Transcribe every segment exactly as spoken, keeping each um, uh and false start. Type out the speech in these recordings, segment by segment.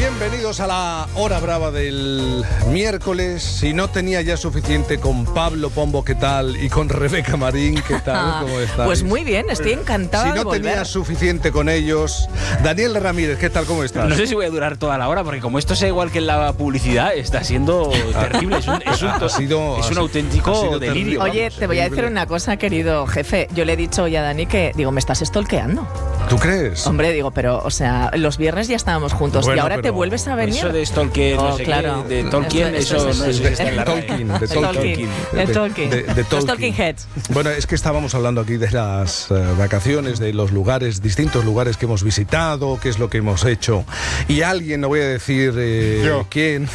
Bienvenidos a la hora brava del miércoles. Si no tenía ya suficiente con Pablo Pombo, ¿qué tal? Y con Rebeca Marín, ¿qué tal? ¿Cómo estás? Pues muy bien, estoy encantada Si de no volver. tenía suficiente con ellos, Daniel Ramírez, ¿qué tal? ¿Cómo estás? No sé si voy a durar toda la hora, porque como esto sea igual que en la publicidad, está siendo terrible. Es un, es un, Ha sido- es un ha auténtico sido delirio. terrible. Oye, Vamos, te voy a decir terrible. una cosa, querido jefe. Yo le he dicho hoy a Dani que, digo, me estás stalkeando. ¿Tú crees? Hombre, digo, pero, o sea, los viernes ya estábamos juntos Bueno, y ahora pero te vuelves a venir. Eso de Tolkien, no Oh, sé claro. qué, de Tolkien, Esto- eso esto no es- sé si está en la RAE. Tolkien, de El Tolkien. Tolkien. El De- Tolkien. de- de Los Tolkien. Talking Heads. Bueno, es que estábamos hablando aquí de las eh, vacaciones, de los lugares, distintos lugares que hemos visitado, qué es lo que hemos hecho. Y alguien, no voy a decir eh, Yo. quién,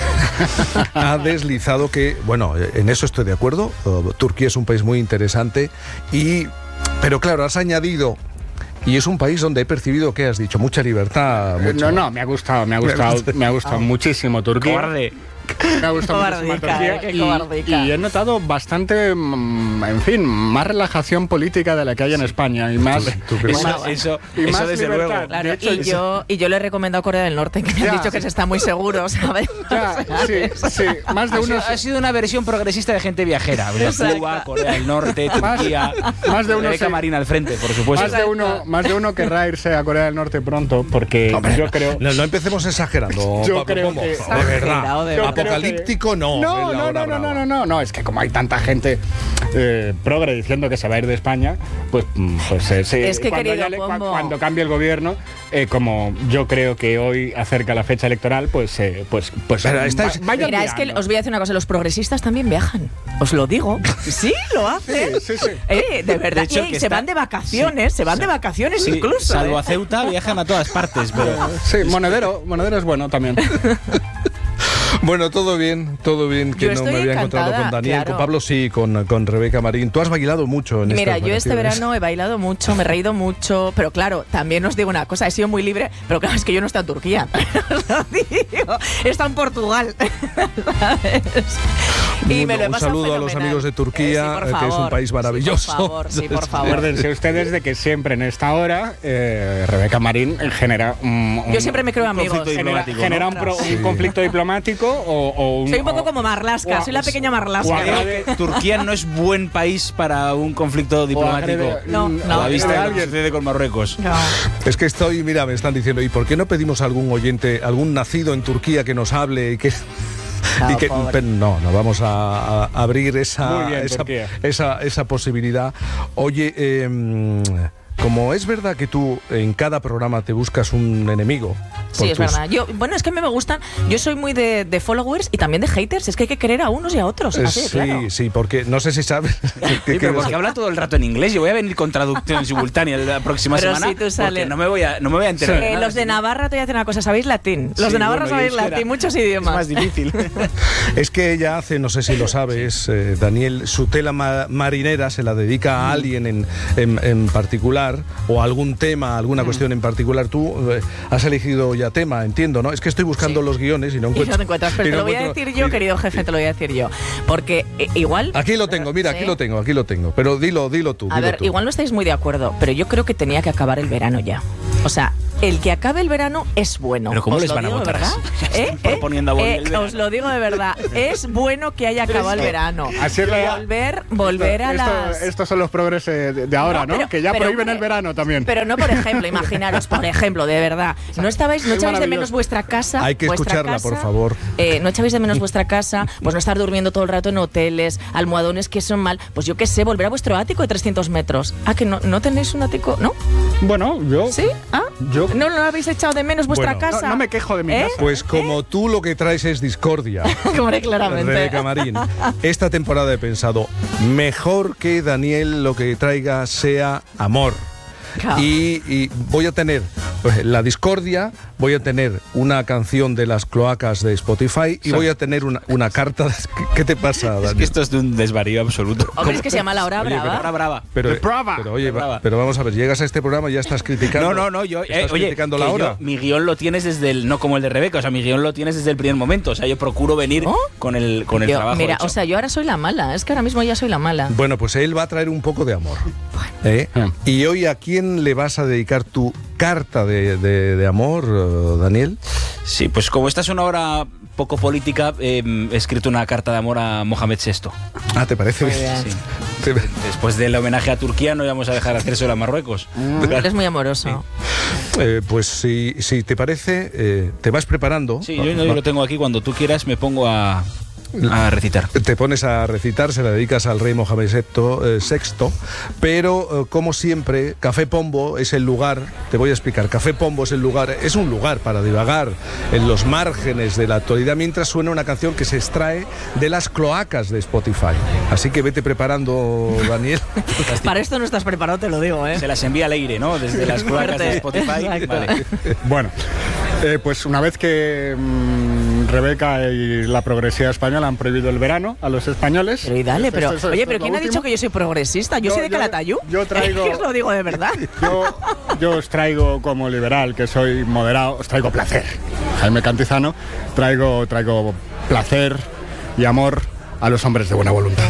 ha deslizado que, bueno, en eso estoy de acuerdo. Uh, Turquía es un país muy interesante, y, pero claro, has añadido, y es un país donde he percibido, ¿qué has dicho? Mucha libertad. Eh, mucho- No, no, me ha gustado, me ha Me gustado, gusta. me ha gustado muchísimo Turquía. Cobarde. Me ha gustado Cobardica, muchísimo Turquía eh, qué y- cobardica. y, he notado bastante, mm, en fin, más relajación política de la que hay en España y más, ¿Tú crees? y Eso, más- eso, y eso más desde libertad. luego. Claro, De hecho, y yo, y yo le he recomendado a Corea del Norte, que me Ya. han dicho que se está muy seguro, ¿sabes? Ya, sí, sí, más de Ha uno, sido, ha sido una versión progresista de gente viajera. Exacto. Cuba, Corea del Norte, Turquía. más de uno Rebeca se- Marín al frente, por supuesto. más de uno, más de uno querrá irse a Corea del Norte pronto, porque yo creo. No, no empecemos exagerando. Yo Pablo creo Pombo, que- de Exagerado, verdad. de Yo verdad. creo que- Apocalíptico no. No, en la no, hora no, no, brava. no, no, no, no, es que como hay tanta gente eh, progre diciendo que se va a ir de España, pues, mm, pues eh, sí, Es que, cuando, querido ya le- cua- Pombo. cuando cambie el gobierno, eh, como yo creo que hoy acerca la fecha electoral, pues, eh, pues, pues Pero va- estáis- vayan Mira, es que mirando. os voy a decir una cosa, los progresistas también viajan. Os lo digo. Sí, lo hacen. Sí, sí, sí. Eh, de verdad. De hecho, el y que se está- van de vacaciones, se van de vacaciones Sí, incluso. salvo ¿eh? a Ceuta, viajan a todas partes. Pero Sí, Monedero, Monedero es bueno también. Bueno, todo bien, todo bien, que Yo no me estoy había encontrado encantada, con Daniel, claro. con Pablo sí, con, con Rebeca Marín. Tú has bailado mucho en Mira, estas yo este vacaciones. verano he bailado mucho, me he reído mucho, pero claro, también os digo una cosa, he sido muy libre, pero claro, es que yo no estoy en Turquía. Os lo digo, he estado en Portugal. ¿Sabes? Y me lo he Un pasado saludo a los fenomenal. amigos de Turquía, Eh, sí, por que es un favor. país maravilloso. Sí, por favor, sí, por favor. Acuérdense ustedes de que siempre en esta hora eh, Rebeca Marín genera un, un- Yo siempre me creo amigos. conflicto genera, diplomático, genera ¿no? un, pro- un Sí. conflicto diplomático o, o un, Soy un poco o- como Marlaska, o- soy la pequeña Marlaska. o creo agrade- que Turquía no es buen país para un conflicto diplomático. agrede- No, o no. A la agrede vista a de lo que alguien. sucede con Marruecos. No. Es que estoy, mira, me están diciendo, ¿y por qué no pedimos a algún oyente, algún nacido en Turquía que nos hable y que... Ah, y que- pobre. pero no, no vamos a, a abrir esa, Muy bien, esa, Turquía. esa, esa posibilidad. Oye, eh, como es verdad que tú en cada programa te buscas un enemigo. Sí, por es tus- verdad. Yo, bueno, es que a mí me gustan. Yo soy muy de, de followers y también de haters. Es que hay que querer a unos y a otros. Eh, Así de sí, claro. sí, porque no sé si sabes. que- Sí, que- pero porque habla todo el rato en inglés. Yo voy a venir con traducción simultánea la próxima Pero semana. si tú sales- Porque no me voy a, no me voy a enterar. de Eh, nada. los de Navarra te voy a decir una cosa. ¿Sabéis latín? Los Sí, de Navarra bueno, y sabéis euskera. latín, muchos Es idiomas. más difícil. Es que ella hace, no sé si lo sabes, eh, Daniel, su tela ma- marinera se la dedica a alguien en, en, en particular o a algún tema, alguna cuestión en particular. Tú eh, has elegido ya tema, entiendo, ¿no? Es que estoy buscando Sí. los guiones y no Y encuentro. no te encuentras, pero y te no lo voy a encuentro- decir yo, y- querido jefe, te lo voy a decir yo. Porque eh, igual... Aquí lo tengo, mira, aquí Sí. lo tengo, aquí lo tengo. Pero dilo, dilo tú. A dilo ver, tú. igual no estáis muy de acuerdo, pero yo creo que tenía que acabar el verano ya. O sea, el que acabe el verano es bueno. Pero ¿cómo Os les lo van a digo de votar verdad. así? ¿Eh? Están proponiendo abolir el verano. Os lo digo de verdad. Es bueno que haya acabado el verano. Así es la- Volver, volver a Esto- las... Estos son los progreses de, de ahora, ¿no? pero- que ya pero, prohíben eh, el verano también. Pero no, por ejemplo, imaginaros, por ejemplo, de verdad. No estabais, no Es echabais de maravilloso. menos vuestra casa. Hay que vuestra escucharla, casa, por favor. eh, no echabais de menos vuestra casa, pues no estar durmiendo todo el rato en hoteles, almohadones que son mal. Pues yo qué sé, volver a vuestro ático de trescientos metros. Ah, que no, no tenéis un ático, ¿no? Bueno, yo. ¿Sí? ¿Ah? Yo- ¿No lo habéis echado de menos vuestra Bueno. casa? No, no me quejo de mi ¿Eh? casa. Pues como tú lo que traes es discordia. Hombre, claramente. Rebeca Marín, esta temporada he pensado, mejor que Daniel lo que traiga sea amor. Claro. Y, y voy a tener pues, la discordia, voy a tener una canción de las cloacas de Spotify y Sí. voy a tener una, una carta. ¿Qué, qué te pasa, Daniel? Es que esto es de un desvarío absoluto. Hombre, es que se llama La Hora Oye, Brava. Brava, brava. Pero, De brava. pero, oye, De va- brava. pero vamos a ver, llegas a este programa y ya estás criticando. No, no, no, yo, eh, estás oye, criticando que la yo- hora. mi guión lo tienes desde el, no como el de Rebeca, o sea, mi guión lo tienes desde el primer momento, o sea, yo procuro venir ¿Oh? con el, con el Yo- trabajo mira, hecho. o sea, yo ahora soy la mala. Es que ahora mismo ya soy la mala. Bueno, pues él va a traer un poco de amor. ¿Eh? Ah. Y hoy, ¿a quién le vas a dedicar tu carta de, de, de amor, uh, Daniel. Sí, pues como esta es una hora poco política, eh, he escrito una carta de amor a Mohamed sexto. Ah, ¿te parece Muy bien? bien. Sí. Después del homenaje a Turquía no íbamos a dejar hacérselo a Marruecos. Eres muy amoroso. Eh, pues si, si te parece, eh, te vas preparando. Sí, yo, yo lo tengo aquí. Cuando tú quieras me pongo a, a recitar. Te pones a recitar, se la dedicas al rey Mohamed sexto, eh, sexto, pero eh, como siempre, Café Pombo es el lugar, te voy a explicar, Café Pombo es el lugar, es un lugar para divagar en los márgenes de la actualidad mientras suena una canción que se extrae de las cloacas de Spotify. Así que vete preparando, Daniel. Para esto no estás preparado, te lo digo, ¿eh? Se las envía al aire, ¿no? Desde las cloacas de Spotify. Exacto. Vale. Bueno, eh, pues una vez que mmm, Rebeca y la progresía española han prohibido el verano a los españoles. Pero y dale, esto- pero esto- oye, esto pero es ¿quién lo ha dicho último. que yo soy progresista? Yo, Yo- soy de yo- Calatayud. yo traigo- Os lo digo de verdad. Yo, yo os traigo como liberal, que soy moderado, os traigo placer. Jaime Cantizano, traigo, traigo placer y amor a los hombres de buena voluntad.